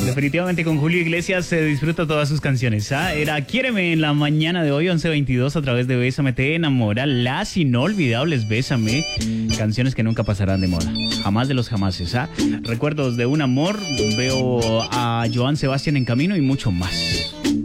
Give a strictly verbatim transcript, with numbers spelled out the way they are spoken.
Definitivamente con Julio Iglesias se disfruta todas sus canciones. ¿Ah? Era Quiéreme en la mañana de hoy, once veintidós, a través de Bésame, te enamora. Las inolvidables Bésame. Canciones que nunca pasarán de moda. Jamás de los jamases. ¿Ah? Recuerdos de un amor. Veo a Joan Sebastián en camino y mucho más.